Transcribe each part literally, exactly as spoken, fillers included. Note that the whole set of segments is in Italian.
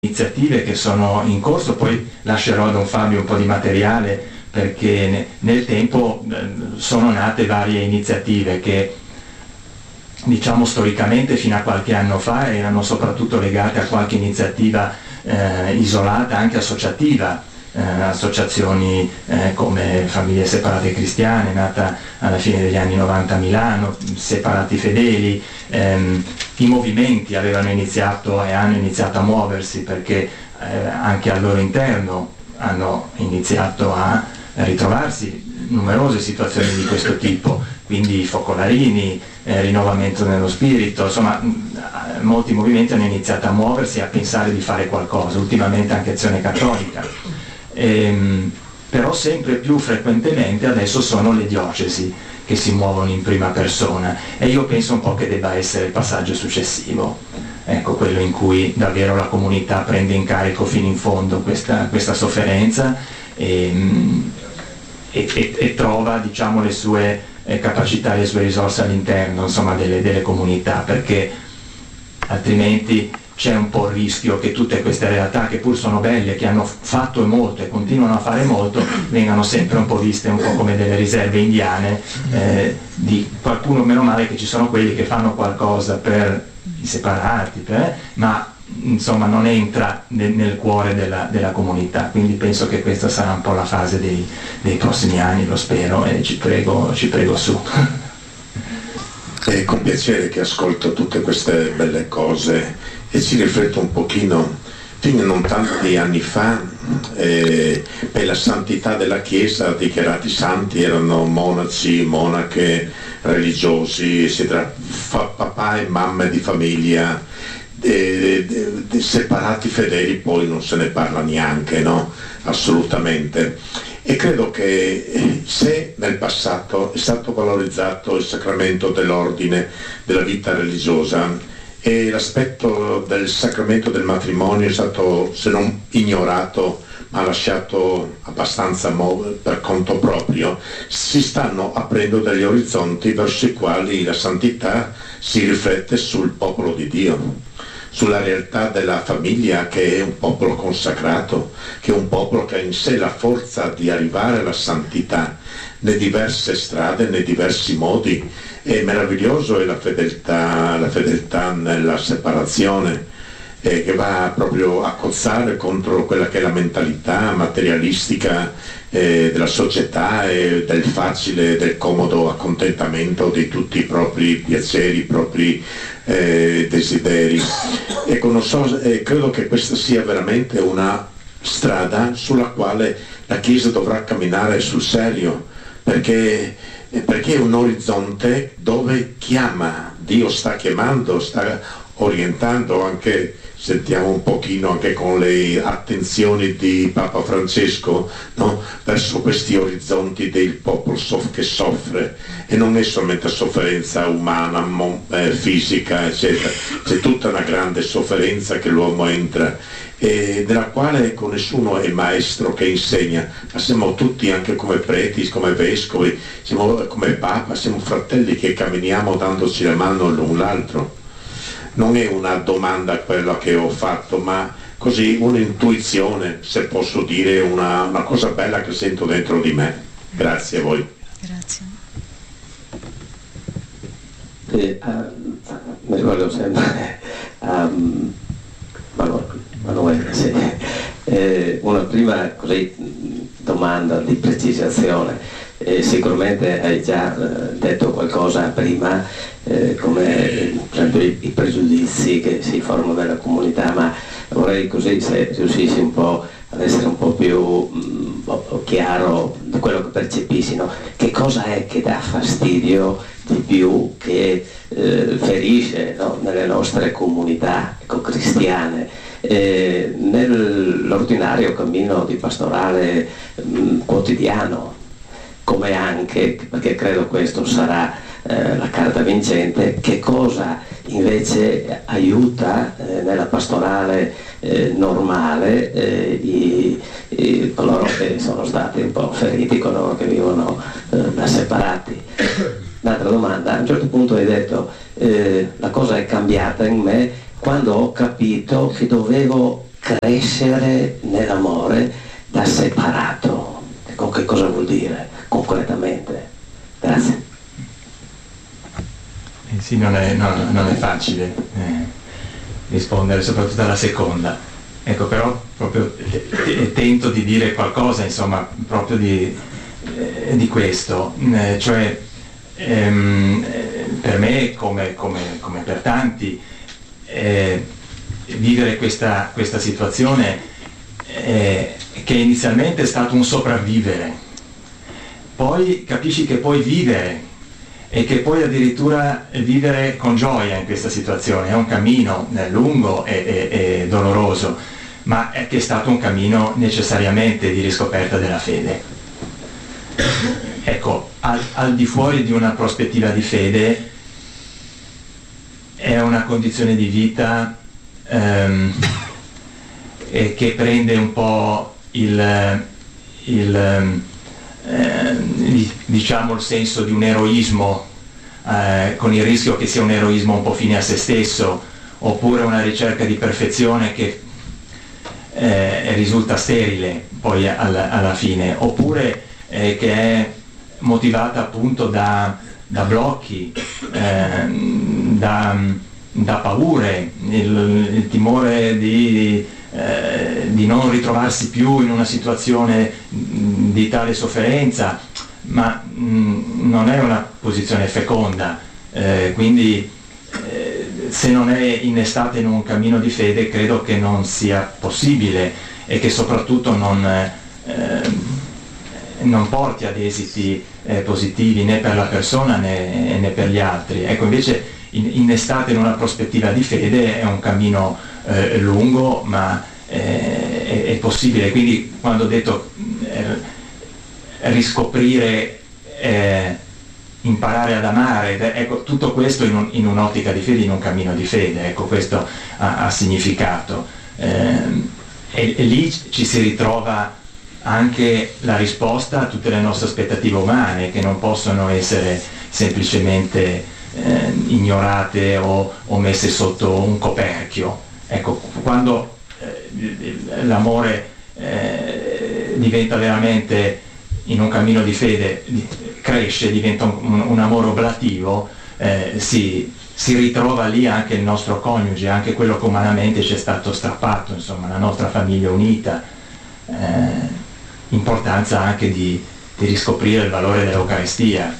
iniziative che sono in corso, poi lascerò a Don Fabio un po' di materiale perché ne, nel tempo eh, sono nate varie iniziative che diciamo storicamente fino a qualche anno fa erano soprattutto legate a qualche iniziativa eh, isolata, anche associativa, eh, associazioni eh, come Famiglie Separate Cristiane, nata alla fine degli anni novanta a Milano, Separati Fedeli, ehm, i movimenti avevano iniziato e hanno iniziato a muoversi perché eh, anche al loro interno hanno iniziato a ritrovarsi numerose situazioni di questo tipo, quindi focolarini, eh, rinnovamento nello spirito, insomma molti movimenti hanno iniziato a muoversi e a pensare di fare qualcosa, ultimamente anche Azione Cattolica, ehm, però sempre più frequentemente adesso sono le diocesi che si muovono in prima persona e io penso un po' che debba essere il passaggio successivo, ecco, quello in cui davvero la comunità prende in carico fino in fondo questa, questa sofferenza e, e, e, e trova diciamo le sue eh, capacità e le sue risorse all'interno insomma delle, delle comunità, perché altrimenti c'è un po' il rischio che tutte queste realtà che pur sono belle, che hanno fatto molto e continuano a fare molto, vengano sempre un po' viste un po' come delle riserve indiane eh, di qualcuno, meno male che ci sono quelli che fanno qualcosa per i separati, per, ma insomma non entra nel, nel cuore della, della comunità, quindi penso che questa sarà un po' la fase dei, dei prossimi anni, lo spero, e ci prego, ci prego su. È con piacere che ascolto tutte queste belle cose e ci rifletto un pochino. Fino a non tanti anni fa eh, per la santità della Chiesa dichiarati santi erano monaci, monache, religiosi, eccetera, fa, papà e mamme di famiglia, eh, de, de, separati fedeli poi non se ne parla neanche, no? Assolutamente. E credo che se nel passato è stato valorizzato il sacramento dell'ordine, della vita religiosa, e l'aspetto del sacramento del matrimonio è stato, se non ignorato, ma lasciato abbastanza per conto proprio, si stanno aprendo degli orizzonti verso i quali la santità si riflette sul popolo di Dio, sulla realtà della famiglia che è un popolo consacrato, che è un popolo che ha in sé la forza di arrivare alla santità nelle diverse strade, nei diversi modi. È meraviglioso è la fedeltà, la fedeltà nella separazione, eh, che va proprio a cozzare contro quella che è la mentalità materialistica eh, della società e del facile, del comodo accontentamento di tutti i propri piaceri, i propri eh, desideri. Ecco, non so, eh, credo che questa sia veramente una strada sulla quale la Chiesa dovrà camminare sul serio, perché perché è un orizzonte dove chiama, Dio sta chiamando, sta orientando, anche sentiamo un pochino anche con le attenzioni di Papa Francesco, no? Verso questi orizzonti del popolo soff- che soffre, e non è solamente sofferenza umana, mo- eh, fisica, eccetera, c'è tutta una grande sofferenza che l'uomo entra e della quale ecco, nessuno è maestro che insegna, ma siamo tutti anche come preti, come vescovi, siamo come Papa, siamo fratelli che camminiamo dandoci la mano l'un l'altro. Non è una domanda quella che ho fatto, ma così un'intuizione, se posso dire, una, una cosa bella che sento dentro di me. Grazie a voi. Grazie. Eh, uh, mi ricordo sempre um, Manuele, sì. eh, una prima così, domanda di precisazione. Eh, sicuramente hai già eh, detto qualcosa prima, eh, come per esempio i, i pregiudizi che si formano nella comunità, ma vorrei così se riuscissi un po' ad essere un po' più mh, po' chiaro di quello che percepissi, no? Che cosa è che dà fastidio di più, che eh, ferisce, no? Nelle nostre comunità ecco, cristiane? Eh, nell'ordinario cammino di pastorale mh, quotidiano, come anche, perché credo questo sarà eh, la carta vincente, che cosa invece aiuta eh, nella pastorale eh, normale eh, i, i, coloro che sono stati un po' feriti, coloro che vivono eh, da separati. Un'altra domanda, a un certo punto hai detto eh, la cosa è cambiata in me quando ho capito che dovevo crescere nell'amore da separato. Ecco, che cosa vuol dire concretamente? Grazie. Eh sì, non è, no, non è facile eh, rispondere, soprattutto alla seconda. Ecco, però proprio t- tento di dire qualcosa, insomma, proprio di, eh, di questo. Eh, cioè, ehm, per me, come, come, come per tanti, eh, vivere questa, questa situazione eh, che inizialmente è stato un sopravvivere, poi capisci che puoi vivere e che puoi addirittura vivere con gioia in questa situazione. È un cammino lungo e, e, e doloroso, ma è che è stato un cammino necessariamente di riscoperta della fede. Ecco, al, al di fuori di una prospettiva di fede è una condizione di vita ehm, e che prende un po' il, il eh, diciamo il senso di un eroismo, eh, con il rischio che sia un eroismo un po' fine a se stesso, oppure una ricerca di perfezione che eh, risulta sterile poi alla, alla fine, oppure eh, che è motivata appunto da, da blocchi, eh, da, da paure, il, il timore di, eh, di non ritrovarsi più in una situazione di tale sofferenza, ma mh, non è una posizione feconda, eh, quindi eh, se non è innestata in un cammino di fede credo che non sia possibile e che soprattutto non, eh, non porti ad esiti eh, positivi né per la persona né, né per gli altri. Ecco, invece in, innestata in una prospettiva di fede è un cammino eh, lungo, ma eh, è, è possibile. Quindi quando ho detto eh, riscoprire, eh, imparare ad amare, ecco, tutto questo in, un, in un'ottica di fede, in un cammino di fede, ecco, questo ha, ha significato. Eh, e, e lì ci si ritrova anche la risposta a tutte le nostre aspettative umane, che non possono essere semplicemente eh, ignorate o, o messe sotto un coperchio. Ecco, quando eh, l'amore eh, diventa veramente, in un cammino di fede, cresce, diventa un, un amore oblativo, eh, si, si ritrova lì anche il nostro coniuge, anche quello che umanamente ci è stato strappato, insomma, la nostra famiglia unita. Eh, importanza anche di, di riscoprire il valore dell'Eucaristia,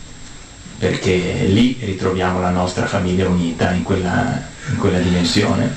perché lì ritroviamo la nostra famiglia unita in quella, in quella dimensione.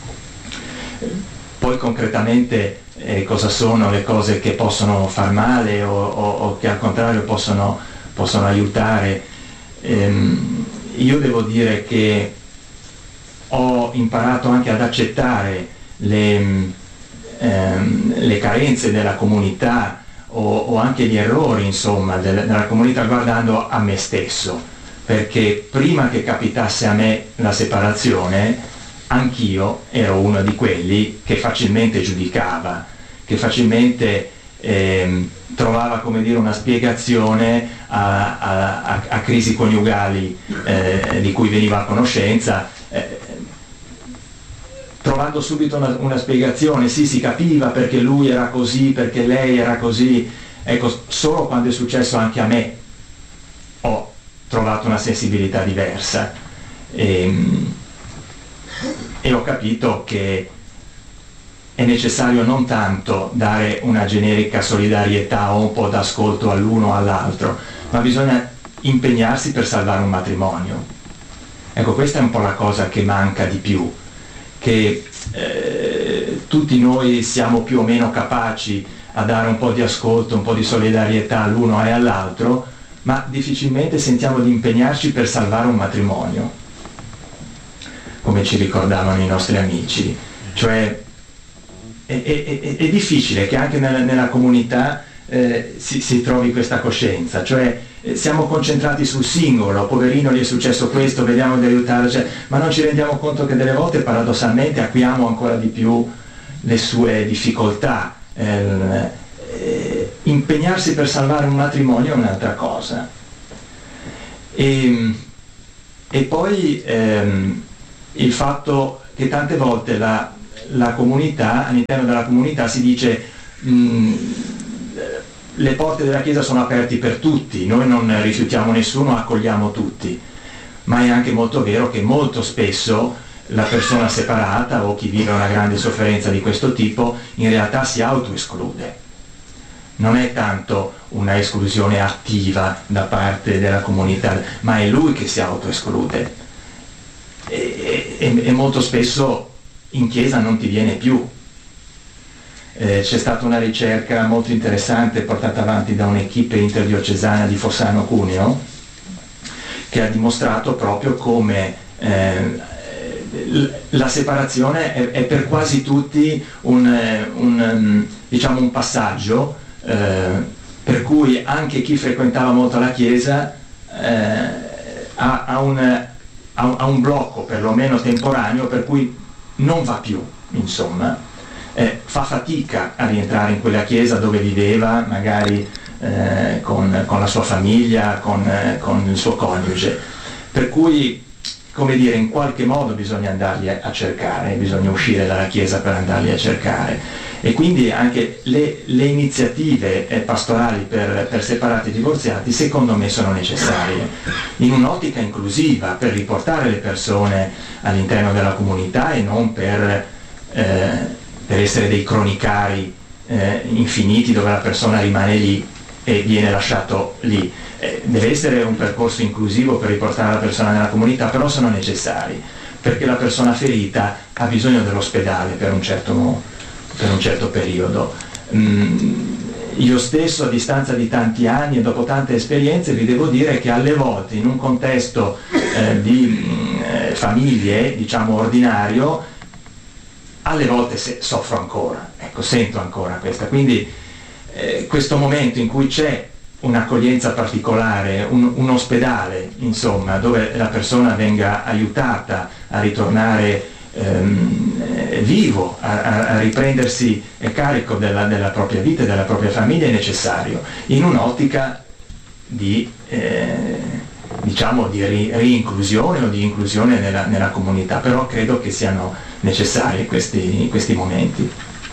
Poi concretamente eh, cosa sono le cose che possono far male o, o, o che al contrario possono, possono aiutare? Ehm, io devo dire che ho imparato anche ad accettare le, ehm, le carenze della comunità o, o anche gli errori, insomma, del, della comunità, guardando a me stesso, perché prima che capitasse a me la separazione anch'io ero uno di quelli che facilmente giudicava, che facilmente ehm, trovava, come dire, una spiegazione a, a, a, a crisi coniugali eh, di cui veniva a conoscenza, eh, trovando subito una, una spiegazione. Sì, si capiva perché lui era così, perché lei era così. Ecco, solo quando è successo anche a me ho trovato una sensibilità diversa e, e ho capito che è necessario non tanto dare una generica solidarietà o un po' d'ascolto all'uno o all'altro, ma bisogna impegnarsi per salvare un matrimonio. Ecco, questa è un po' la cosa che manca di più, che eh, tutti noi siamo più o meno capaci a dare un po' di ascolto, un po' di solidarietà all'uno e all'altro, ma difficilmente sentiamo di impegnarci per salvare un matrimonio, come ci ricordavano i nostri amici. Cioè è, è, è, è difficile che anche nella, nella comunità eh, si, si trovi questa coscienza, cioè eh, siamo concentrati sul singolo, poverino gli è successo questo, vediamo di aiutarlo, cioè, ma non ci rendiamo conto che delle volte paradossalmente acuiamo ancora di più le sue difficoltà. Eh, eh, impegnarsi per salvare un matrimonio è un'altra cosa. E, e poi ehm, il fatto che tante volte la, la comunità, all'interno della comunità si dice mh, le porte della Chiesa sono aperte per tutti, noi non rifiutiamo nessuno, accogliamo tutti, ma è anche molto vero che molto spesso la persona separata o chi vive una grande sofferenza di questo tipo in realtà si autoesclude. Non è tanto una esclusione attiva da parte della comunità, ma è lui che si autoesclude. E, e, e molto spesso in chiesa non ti viene più. Eh, c'è stata una ricerca molto interessante portata avanti da un'equipe interdiocesana di Fossano Cuneo che ha dimostrato proprio come eh, la separazione è, è per quasi tutti un, un, diciamo un passaggio eh, per cui anche chi frequentava molto la chiesa eh, ha, ha, un, ha un blocco perlomeno temporaneo per cui non va più, insomma, eh, fa fatica a rientrare in quella chiesa dove viveva magari eh, con, con la sua famiglia, con, eh, con il suo coniuge, per cui, come dire, in qualche modo bisogna andarli a cercare, bisogna uscire dalla Chiesa per andarli a cercare, e quindi anche le, le iniziative pastorali per, per separati e divorziati secondo me sono necessarie, in un'ottica inclusiva, per riportare le persone all'interno della comunità e non per, eh, per essere dei cronicari eh, infiniti dove la persona rimane lì e viene lasciato lì. Eh, deve essere un percorso inclusivo per riportare la persona nella comunità, però sono necessari, perché la persona ferita ha bisogno dell'ospedale per un certo, per un certo periodo. Mm, io stesso, a distanza di tanti anni e dopo tante esperienze, vi devo dire che alle volte in un contesto eh, di eh, famiglie, diciamo ordinario, alle volte se, soffro ancora, ecco, sento ancora questa, quindi eh, questo momento in cui c'è un'accoglienza particolare, un, un ospedale, insomma, dove la persona venga aiutata a ritornare ehm, vivo, a, a riprendersi carico della, della propria vita e della propria famiglia, è necessario, in un'ottica di, eh, diciamo, di ri, rinclusione o di inclusione nella, nella comunità, però credo che siano necessari questi, questi momenti.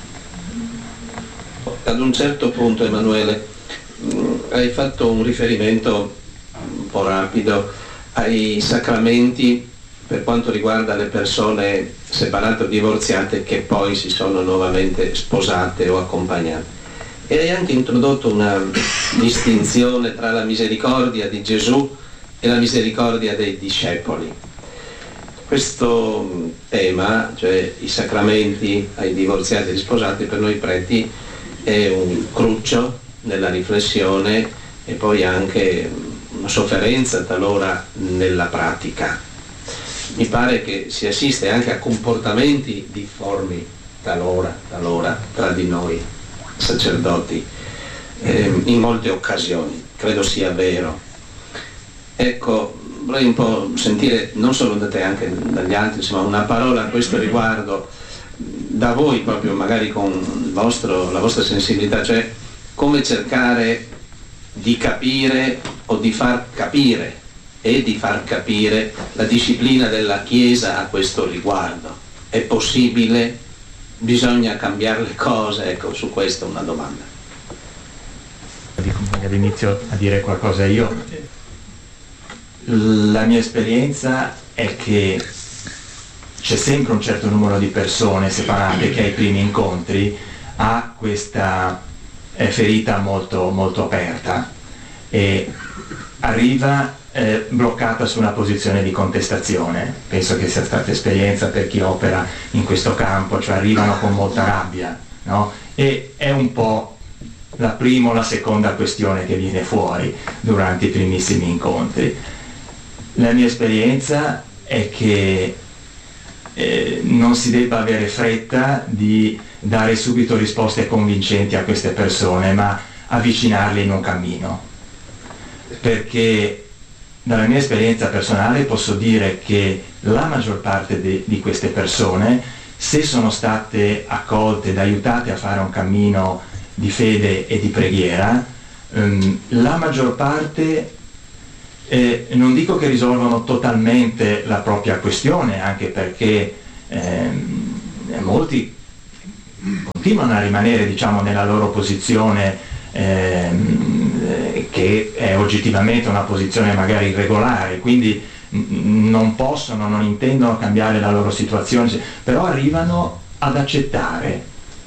Ad un certo punto, Emanuele, hai fatto un riferimento un po' rapido ai sacramenti per quanto riguarda le persone separate o divorziate che poi si sono nuovamente sposate o accompagnate, e hai anche introdotto una distinzione tra la misericordia di Gesù e la misericordia dei discepoli. Questo tema, cioè i sacramenti ai divorziati e agli sposati, per noi preti è un cruccio nella riflessione e poi anche una sofferenza talora nella pratica. Mi pare che si assiste anche a comportamenti difformi talora, talora tra di noi sacerdoti, eh, in molte occasioni, credo sia vero. Ecco, vorrei un po' sentire, non solo da te, anche dagli altri, insomma, una parola a questo riguardo, da voi proprio, magari con il vostro, la vostra sensibilità, cioè come cercare di capire o di far capire e di far capire la disciplina della Chiesa a questo riguardo. È possibile? Bisogna cambiare le cose? Ecco, su questo una domanda. Dico all'inizio a dire qualcosa io. La mia esperienza è che c'è sempre un certo numero di persone separate che ai primi incontri ha questa è ferita molto, molto aperta e arriva eh, bloccata su una posizione di contestazione. Penso che sia stata esperienza per chi opera in questo campo, cioè arrivano con molta rabbia, no? E è un po' la prima o la seconda questione che viene fuori durante i primissimi incontri. La mia esperienza è che eh, non si debba avere fretta di dare subito risposte convincenti a queste persone, ma avvicinarle in un cammino, perché dalla mia esperienza personale posso dire che la maggior parte de, di queste persone, se sono state accolte ed aiutate a fare un cammino di fede e di preghiera, ehm, la maggior parte eh, non dico che risolvono totalmente la propria questione, anche perché ehm, molti continuano a rimanere, diciamo, nella loro posizione, ehm, che è oggettivamente una posizione magari irregolare, quindi n- non possono, non intendono cambiare la loro situazione, però arrivano ad accettare,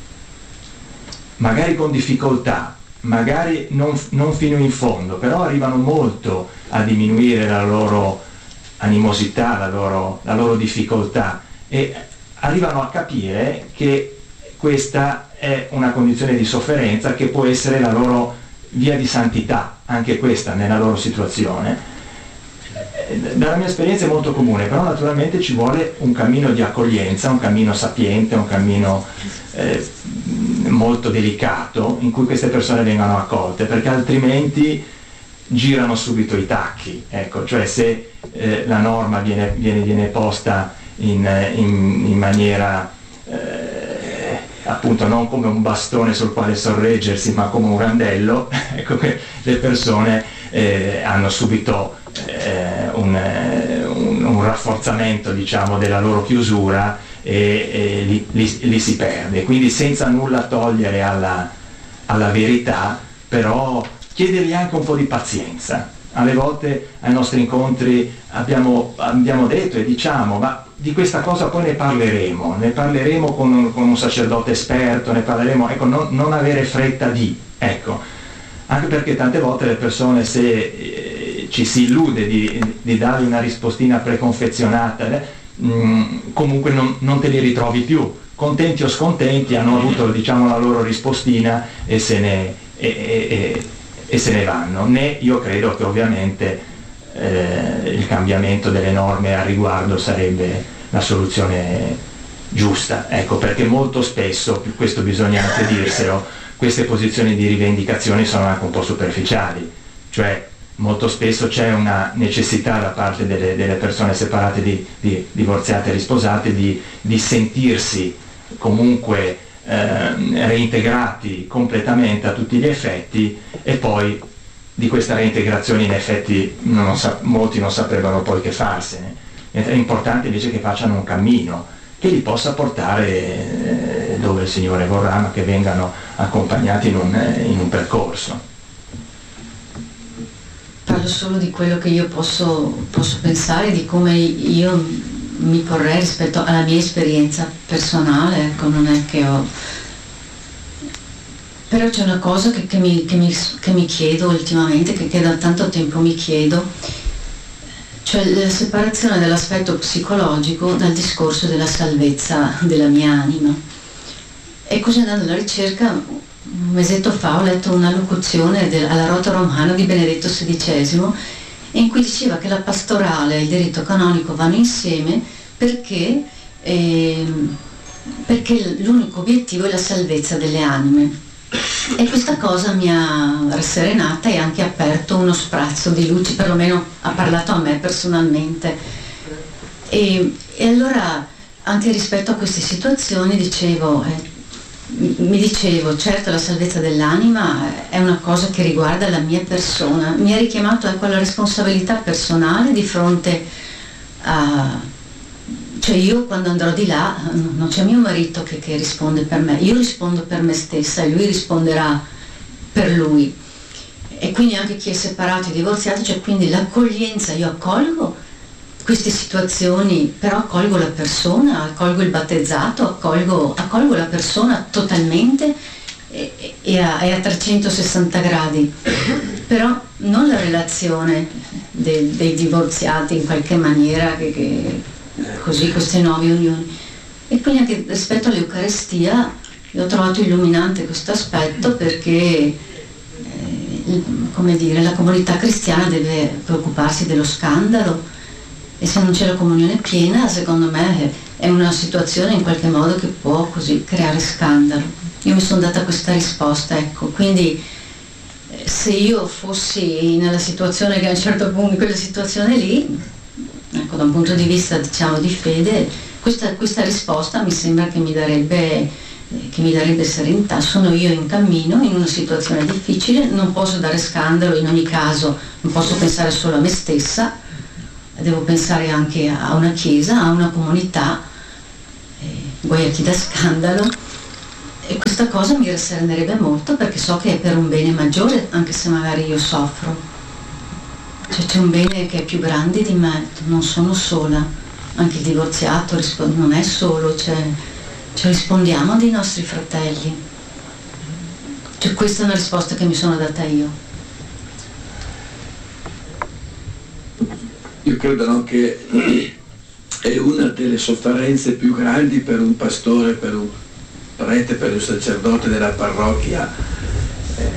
magari con difficoltà, magari non, non fino in fondo, però arrivano molto a diminuire la loro animosità, la loro, la loro difficoltà, e arrivano a capire che questa è una condizione di sofferenza che può essere la loro via di santità, anche questa nella loro situazione. Dalla mia esperienza è molto comune, però naturalmente ci vuole un cammino di accoglienza, un cammino sapiente, un cammino eh, molto delicato in cui queste persone vengano accolte, perché altrimenti girano subito i tacchi, ecco, cioè se eh, la norma viene, viene, viene posta in, in, in maniera eh, appunto non come un bastone sul quale sorreggersi, ma come un randello, ecco che le persone eh, hanno subito eh, un, un, un rafforzamento, diciamo, della loro chiusura, e, e li, li, li si perde. Quindi, senza nulla togliere alla, alla verità, però chiedergli anche un po' di pazienza. Alle volte ai nostri incontri abbiamo, abbiamo detto e diciamo, ma di questa cosa poi ne parleremo, ne parleremo con un, con un sacerdote esperto, ne parleremo, ecco, non, non avere fretta di, ecco, anche perché tante volte le persone, se eh, ci si illude di, di dargli una rispostina preconfezionata, eh, mh, comunque non, non te li ritrovi più, contenti o scontenti, hanno avuto, diciamo, la loro rispostina e se ne, e, e, e, e se ne vanno. Né io credo che ovviamente Eh, il cambiamento delle norme a riguardo sarebbe la soluzione giusta, ecco, perché molto spesso, questo bisogna anche dirselo, queste posizioni di rivendicazione sono anche un po' superficiali, cioè molto spesso c'è una necessità da parte delle, delle persone separate, di, di divorziate e risposate, di, di sentirsi comunque eh, reintegrati completamente a tutti gli effetti, e poi di questa reintegrazione in effetti non sa- molti non saprebbero poi che farsene. È importante invece che facciano un cammino che li possa portare eh, dove il Signore vorrà, ma che vengano accompagnati in un, eh, in un percorso. Parlo solo di quello che io posso, posso pensare, di come io mi porrei rispetto alla mia esperienza personale, ecco, non è che ho... Però c'è una cosa che, che, mi, che, mi, che mi chiedo ultimamente, che, che da tanto tempo mi chiedo, cioè la separazione dell'aspetto psicologico dal discorso della salvezza della mia anima. E così, andando alla ricerca, un mesetto fa ho letto una locuzione del, alla Rota Romana di Benedetto sedicesimo, in cui diceva che la pastorale e il diritto canonico vanno insieme perché, eh, perché l'unico obiettivo è la salvezza delle anime. E questa cosa mi ha rasserenata e anche aperto uno sprazzo di luce, perlomeno ha parlato a me personalmente. E, e allora, anche rispetto a queste situazioni, dicevo, eh, mi dicevo, certo, la salvezza dell'anima è una cosa che riguarda la mia persona. Mi ha richiamato, ecco, la responsabilità personale di fronte a... Cioè io, quando andrò di là, non c'è mio marito che, che risponde per me, io rispondo per me stessa e lui risponderà per lui. E quindi anche chi è separato e divorziato, cioè quindi l'accoglienza, io accolgo queste situazioni, però accolgo la persona, accolgo il battezzato, accolgo, accolgo la persona totalmente e, e, a, e a trecentosessanta gradi. Però non la relazione de, dei divorziati in qualche maniera, che, che così, queste nuove unioni. E quindi anche rispetto all'Eucarestia io ho trovato illuminante questo aspetto, perché eh, come dire, la comunità cristiana deve preoccuparsi dello scandalo, e se non c'è la comunione piena, secondo me è una situazione in qualche modo che può così creare scandalo. Io mi sono data questa risposta, ecco, quindi eh, se io fossi nella situazione che a un certo punto, in quella situazione lì, ecco, da un punto di vista, diciamo, di fede, questa, questa risposta mi sembra che mi darebbe, che mi darebbe serenità. Sono io in cammino in una situazione difficile, non posso dare scandalo in ogni caso, non posso pensare solo a me stessa, devo pensare anche a una chiesa, a una comunità, eh, guai a chi dà scandalo, e questa cosa mi rasserenerebbe molto, perché so che è per un bene maggiore, anche se magari io soffro. Cioè c'è un bene che è più grande di me, non sono sola, anche il divorziato risponde, non è solo, cioè, cioè rispondiamo dei nostri fratelli. Cioè questa è una risposta che mi sono data io. Io credo no, che è una delle sofferenze più grandi per un pastore, per un prete, per un sacerdote della parrocchia, eh,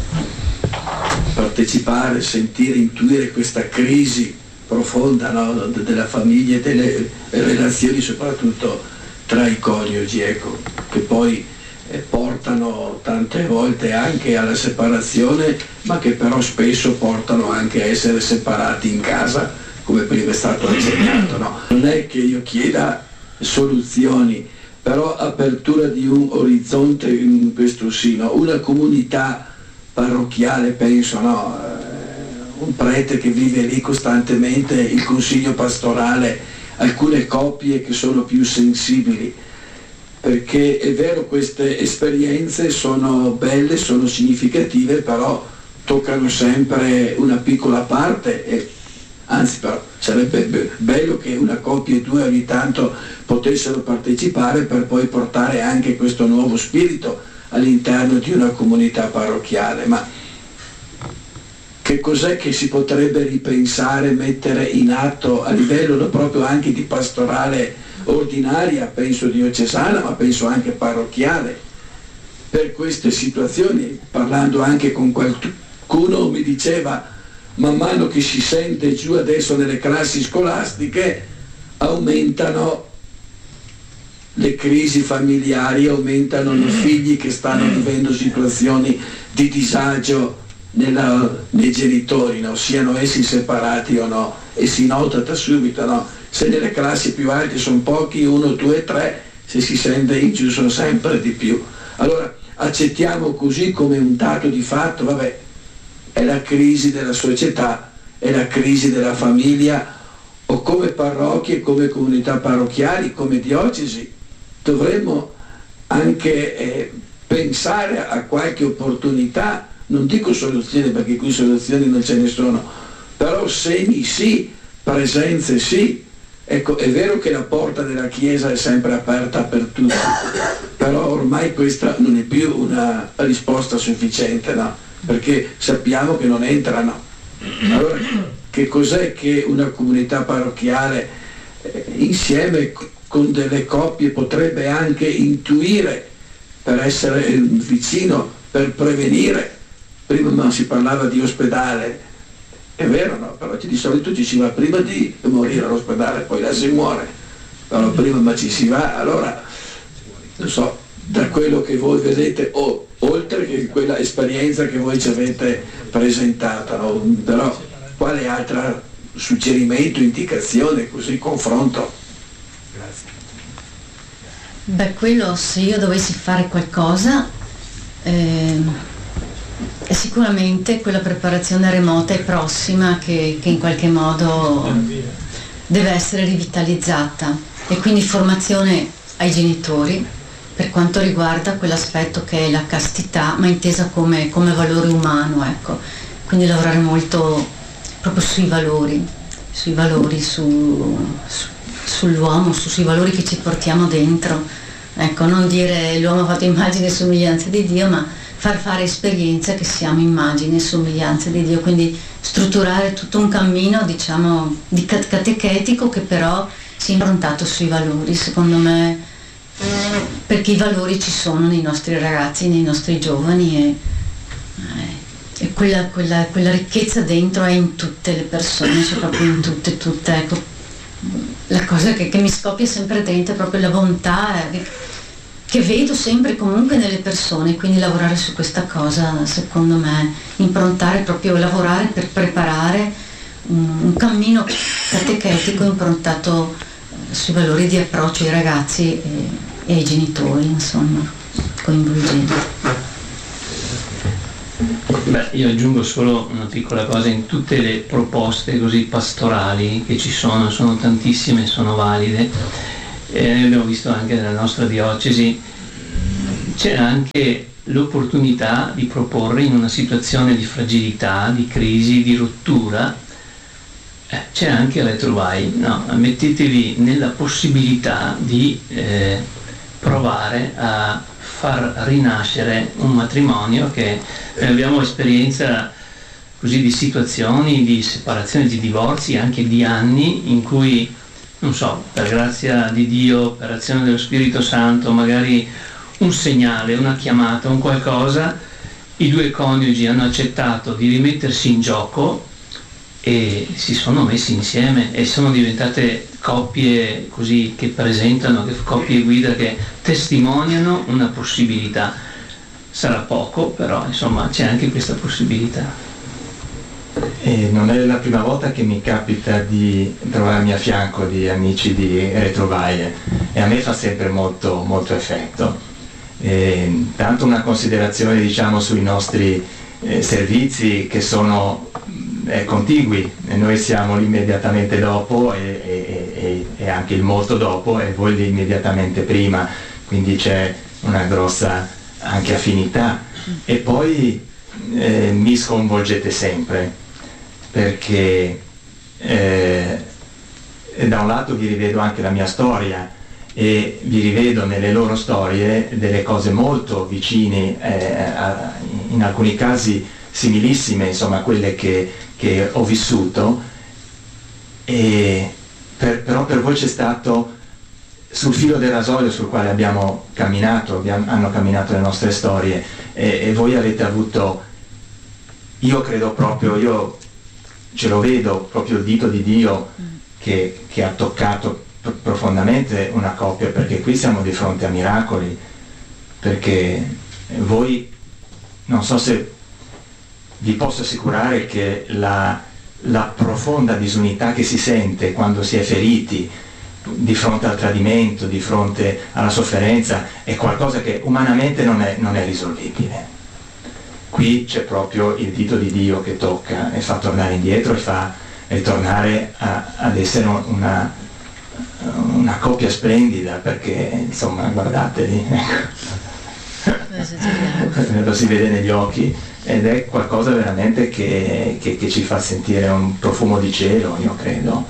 partecipare, sentire, intuire questa crisi profonda, no, della famiglia e delle relazioni, soprattutto tra i coniugi, ecco, che poi eh, portano tante volte anche alla separazione, ma che però spesso portano anche a essere separati in casa, come prima è stato insegnato, no? Non è che io chieda soluzioni, però apertura di un orizzonte in questo sì, no? Una comunità parrocchiale, penso, no? Un prete che vive lì costantemente, il consiglio pastorale, alcune coppie che sono più sensibili, perché è vero, queste esperienze sono belle, sono significative, però toccano sempre una piccola parte, e anzi però sarebbe bello che una coppia e due ogni tanto potessero partecipare, per poi portare anche questo nuovo spirito all'interno di una comunità parrocchiale. Ma che cos'è che si potrebbe ripensare, mettere in atto a livello no, proprio anche di pastorale ordinaria, penso diocesana, ma penso anche parrocchiale, per queste situazioni? Parlando anche con qualcuno mi diceva, man mano che si sente giù adesso nelle classi scolastiche, aumentano le crisi familiari, aumentano i figli che stanno vivendo situazioni di disagio nella, nei genitori, no? Siano essi separati o no, e si nota da subito, no? Se nelle classi più alte sono pochi, uno, due, tre, se si sente in giù sono sempre di più. Allora accettiamo così come un dato di fatto, vabbè, è la crisi della società, è la crisi della famiglia, o come parrocchie, come comunità parrocchiali, come diocesi dovremmo anche eh, pensare a qualche opportunità, non dico soluzioni, perché qui soluzioni non ce ne sono, però segni sì, presenze sì. Ecco, è vero che la porta della Chiesa è sempre aperta per tutti, però ormai questa non è più una risposta sufficiente, no? Perché sappiamo che non entrano. Allora, che cos'è che una comunità parrocchiale eh, insieme con delle coppie potrebbe anche intuire per essere vicino, per prevenire? Prima si parlava di ospedale, è vero, no? Però di solito ci si va prima di morire all'ospedale, poi là si muore, però prima ma ci si va. Allora, non so, da quello che voi vedete, o oltre che quella esperienza che voi ci avete presentato, no? Però quale altro suggerimento, indicazione, così confronto? Grazie. Beh, quello, se io dovessi fare qualcosa, eh, è sicuramente quella preparazione remota e prossima che, che in qualche modo deve essere rivitalizzata, e quindi formazione ai genitori per quanto riguarda quell'aspetto che è la castità, ma intesa come, come valore umano, ecco. Quindi lavorare molto proprio sui valori, sui valori, su, su, sull'uomo, su, sui valori che ci portiamo dentro. Ecco, non dire l'uomo ha fatto immagine e somiglianza di Dio, ma far fare esperienza che siamo immagine e somiglianza di Dio, quindi strutturare tutto un cammino, diciamo, di catechetico, che però sia improntato sui valori, secondo me, perché i valori ci sono nei nostri ragazzi, nei nostri giovani, e, e quella, quella, quella ricchezza dentro è in tutte le persone, cioè proprio in tutte, tutte, ecco. La cosa che, che mi scoppia sempre dentro è proprio la bontà eh, che vedo sempre comunque nelle persone, quindi lavorare su questa cosa, secondo me, improntare proprio, lavorare per preparare un, un cammino catechetico improntato eh, sui valori di approccio ai ragazzi e, e ai genitori, insomma, coinvolgendo. Beh, io aggiungo solo una piccola cosa: in tutte le proposte così pastorali che ci sono, sono tantissime, sono valide, e noi abbiamo visto anche nella nostra diocesi, c'era anche l'opportunità di proporre in una situazione di fragilità, di crisi, di rottura, eh, c'è anche il retrovai, no? Mettetevi nella possibilità di eh, provare a far rinascere un matrimonio che eh, abbiamo esperienza così di situazioni, di separazioni, di divorzi, anche di anni in cui, non so, per grazia di Dio, per azione dello Spirito Santo, magari un segnale, una chiamata, un qualcosa, i due coniugi hanno accettato di rimettersi in gioco e si sono messi insieme e sono diventate coppie così che presentano, che coppie guida che testimoniano una possibilità. Sarà poco, però insomma c'è anche questa possibilità. E non è la prima volta che mi capita di trovarmi a fianco di amici di Retrovaie e a me fa sempre molto, molto effetto. E tanto una considerazione, diciamo, sui nostri eh, servizi che sono eh, contigui, e noi siamo lì immediatamente dopo e, e, e, e anche il molto dopo e voi lì immediatamente prima, quindi c'è una grossa anche affinità. E poi eh, mi sconvolgete sempre, perché eh, da un lato vi rivedo anche la mia storia e vi rivedo nelle loro storie delle cose molto vicine, eh, a, in alcuni casi similissime, insomma, a quelle che, che ho vissuto, e per, però per voi c'è stato sul filo del rasoio sul quale abbiamo camminato, abbiamo, hanno camminato le nostre storie, e, e voi avete avuto, io credo proprio, io ce lo vedo proprio il dito di Dio che, che ha toccato pr- profondamente una coppia, perché qui siamo di fronte a miracoli, perché voi, non so se vi posso assicurare che la, la profonda disunità che si sente quando si è feriti di fronte al tradimento, di fronte alla sofferenza, è qualcosa che umanamente non è, non è risolvibile. Qui c'è proprio il dito di Dio che tocca e fa tornare indietro e fa ritornare a, ad essere una, una coppia splendida, perché insomma guardateli, lo si vede negli occhi ed è qualcosa veramente che, che, che ci fa sentire un profumo di cielo, io credo.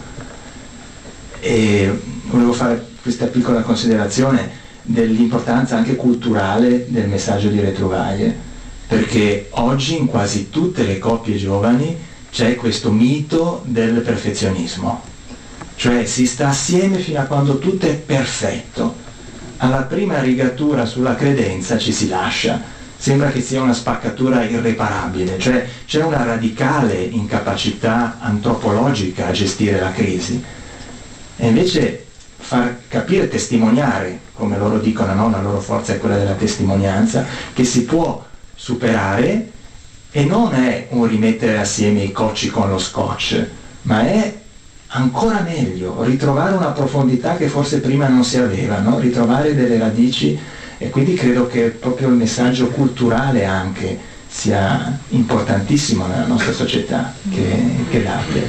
E volevo fare questa piccola considerazione dell'importanza anche culturale del messaggio di Retrovaie, perché oggi in quasi tutte le coppie giovani c'è questo mito del perfezionismo, cioè si sta assieme fino a quando tutto è perfetto, alla prima rigatura sulla credenza ci si lascia, sembra che sia una spaccatura irreparabile, cioè c'è una radicale incapacità antropologica a gestire la crisi, e invece far capire, testimoniare, come loro dicono, no? La loro forza è quella della testimonianza, che si può superare, e non è un rimettere assieme i cocci con lo scotch, ma è ancora meglio ritrovare una profondità che forse prima non si aveva, no? Ritrovare delle radici, e quindi credo che proprio il messaggio culturale anche sia importantissimo nella nostra società che, che date.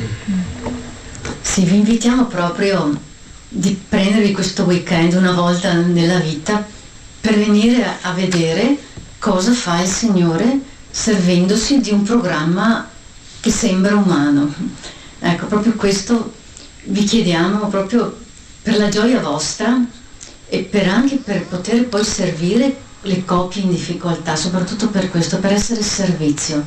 Sì, vi invitiamo proprio di prendervi questo weekend una volta nella vita per venire a, a vedere cosa fa il Signore servendosi di un programma che sembra umano. Ecco, proprio questo vi chiediamo, proprio per la gioia vostra e per anche per poter poi servire le coppie in difficoltà, soprattutto per questo, per essere servizio.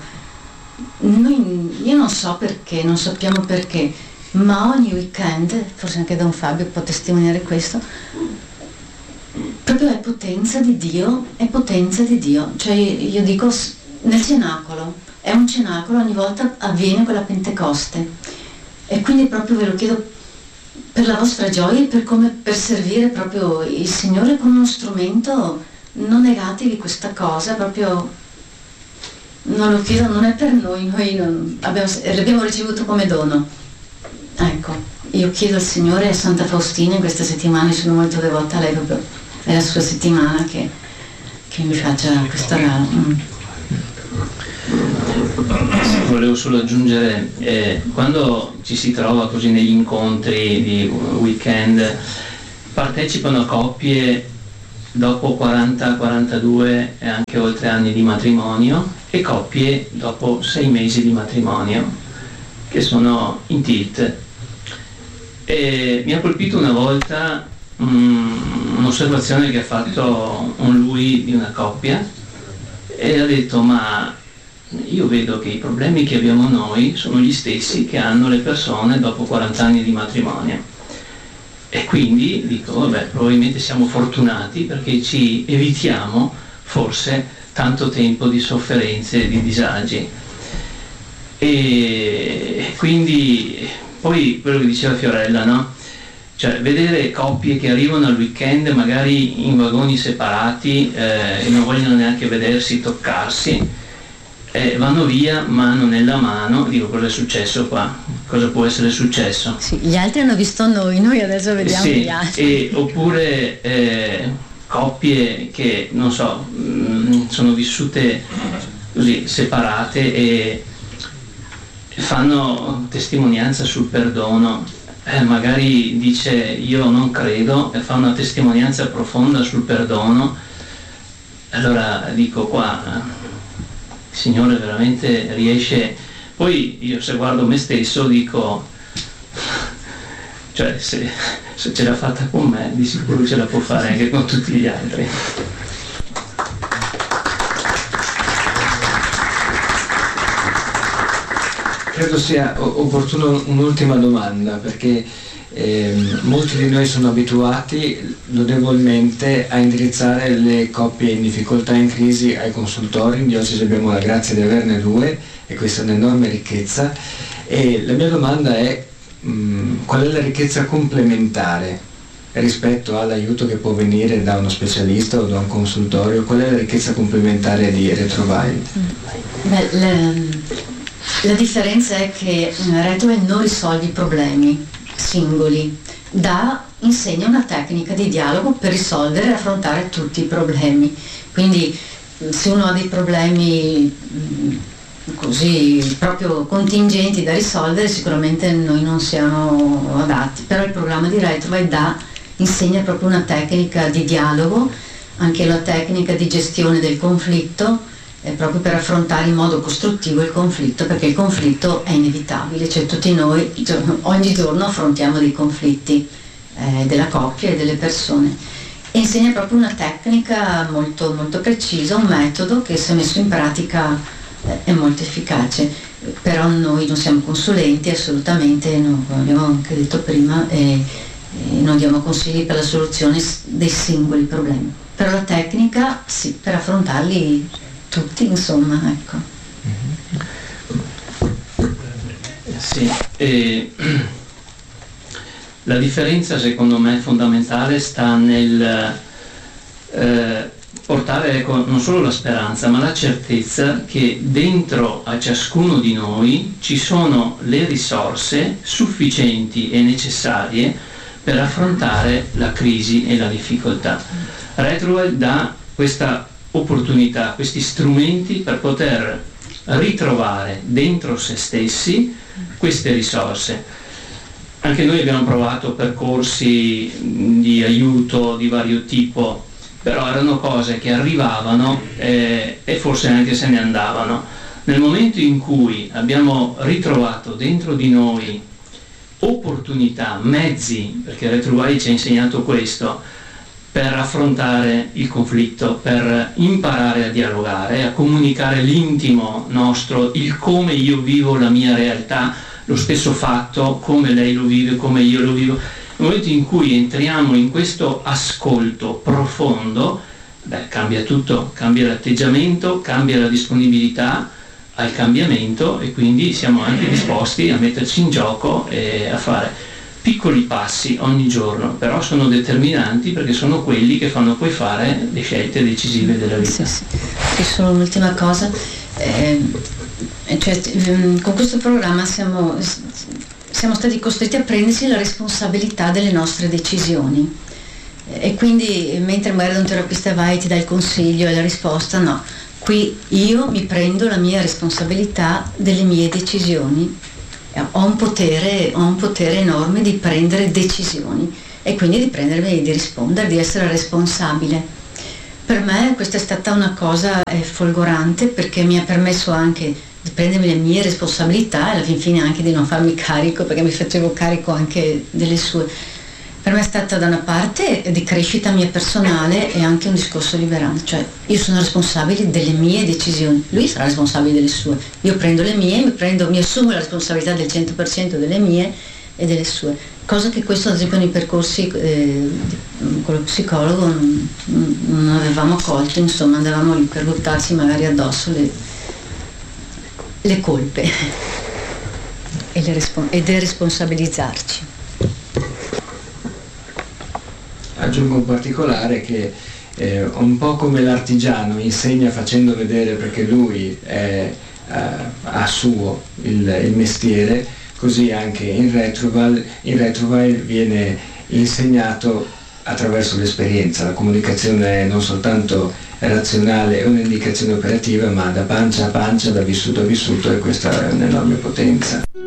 Noi, io non so perché, non sappiamo perché, ma ogni weekend, forse anche Don Fabio può testimoniare questo, proprio è potenza di Dio, è potenza di Dio. Cioè io dico, nel cenacolo, è un cenacolo, ogni volta avviene quella Pentecoste, e quindi proprio ve lo chiedo per la vostra gioia e per come per servire proprio il Signore con uno strumento. Non negatevi questa cosa, proprio non lo chiedo, non è per noi, noi non, abbiamo, l'abbiamo ricevuto come dono. Ecco, io chiedo al Signore e a Santa Faustina in queste settimane, sono molto devota a lei, proprio è la sua settimana che, che mi faccia questo regalo. Mm. Volevo solo aggiungere, eh, quando ci si trova così negli incontri di weekend, partecipano coppie dopo quaranta, quarantadue e anche oltre anni di matrimonio, e coppie dopo sei mesi di matrimonio, che sono in tilt. E mi ha colpito una volta um, un'osservazione che ha fatto un lui di una coppia, e ha detto: ma io vedo che i problemi che abbiamo noi sono gli stessi che hanno le persone dopo quaranta anni di matrimonio. E quindi dico, vabbè, probabilmente siamo fortunati perché ci evitiamo forse tanto tempo di sofferenze e di disagi. E quindi poi quello che diceva Fiorella, no? Cioè vedere coppie che arrivano al weekend magari in vagoni separati eh, e non vogliono neanche vedersi, toccarsi, eh, vanno via mano nella mano. Dico, cosa è successo qua? Cosa può essere successo? Sì, gli altri hanno visto noi, noi adesso vediamo sì, gli altri. E, oppure eh, coppie che, non so, mh, sono vissute così, separate, e fanno testimonianza sul perdono. Eh, magari dice io non credo, e fa una testimonianza profonda sul perdono. Allora dico, qua il Signore veramente riesce. Poi io, se guardo me stesso, dico, cioè se, se ce l'ha fatta con me, di sicuro ce la può fare anche con tutti gli altri. Credo sia opportuno un'ultima domanda, perché eh, molti di noi sono abituati lodevolmente a indirizzare le coppie in difficoltà e in crisi ai consultori. In diocesi abbiamo la grazia di averne due, e questa è un'enorme ricchezza. E la mia domanda è: mh, qual è la ricchezza complementare rispetto all'aiuto che può venire da uno specialista o da un consultorio? Qual è la ricchezza complementare di Retrovive? Beh, le... La differenza è che Retrovive non risolve i problemi singoli, dà, insegna una tecnica di dialogo per risolvere e affrontare tutti i problemi. Quindi se uno ha dei problemi così proprio contingenti da risolvere, sicuramente noi non siamo adatti, però il programma di Retrovive dà, insegna proprio una tecnica di dialogo, anche la tecnica di gestione del conflitto, proprio per affrontare in modo costruttivo il conflitto, perché il conflitto è inevitabile, cioè tutti noi ogni giorno affrontiamo dei conflitti eh, della coppia e delle persone, e insegna proprio una tecnica molto, molto precisa, un metodo che, se messo in pratica, eh, è molto efficace. Però noi non siamo consulenti, assolutamente, no, come abbiamo anche detto prima, e, e non diamo consigli per la soluzione dei singoli problemi, però la tecnica sì, per affrontarli tutti, insomma, ecco. Sì, e la differenza secondo me fondamentale sta nel eh, portare, ecco, non solo la speranza, ma la certezza che dentro a ciascuno di noi ci sono le risorse sufficienti e necessarie per affrontare la crisi e la difficoltà. Retrovive dà questa opportunità, questi strumenti per poter ritrovare dentro se stessi queste risorse. Anche noi abbiamo provato percorsi di aiuto di vario tipo, però erano cose che arrivavano eh, e forse anche se ne andavano. Nel momento in cui abbiamo ritrovato dentro di noi opportunità, mezzi, perché Retrovive ci ha insegnato questo, per affrontare il conflitto, per imparare a dialogare, a comunicare l'intimo nostro, il come io vivo la mia realtà, lo stesso fatto, come lei lo vive, come io lo vivo. Nel momento in cui entriamo in questo ascolto profondo, beh, cambia tutto, cambia l'atteggiamento, cambia la disponibilità al cambiamento, e quindi siamo anche disposti a metterci in gioco e a fare piccoli passi ogni giorno, però sono determinanti, perché sono quelli che fanno poi fare le scelte decisive della vita. Sì, sì. E solo un'ultima cosa, eh, cioè, con questo programma siamo, siamo stati costretti a prenderci la responsabilità delle nostre decisioni, e quindi mentre magari da un terapista vai e ti dà il consiglio e la risposta, no, qui io mi prendo la mia responsabilità delle mie decisioni. Ho un potere, ho un potere enorme di prendere decisioni, e quindi di prendermi, di rispondere, di essere responsabile. Per me questa è stata una cosa eh, folgorante, perché mi ha permesso anche di prendermi le mie responsabilità e alla fin fine anche di non farmi carico, perché mi facevo carico anche delle sue. Per me è stata da una parte di crescita mia personale e anche un discorso liberante, cioè io sono responsabile delle mie decisioni, lui sarà responsabile delle sue, io prendo le mie, mi, prendo, mi assumo la responsabilità del cento per cento delle mie e delle sue, cosa che questo ad esempio nei percorsi eh, con lo psicologo non, non avevamo colto, insomma andavamo lì per buttarci magari addosso le, le colpe e, le respon- e deresponsabilizzarci. Aggiungo un particolare che eh, un po' come l'artigiano insegna facendo vedere, perché lui è, eh, ha suo il, il mestiere, così anche in Retroval, in Retroval viene insegnato attraverso l'esperienza. La comunicazione è non soltanto razionale, è un'indicazione operativa, ma da pancia a pancia, da vissuto a vissuto, e questa è un'enorme potenza.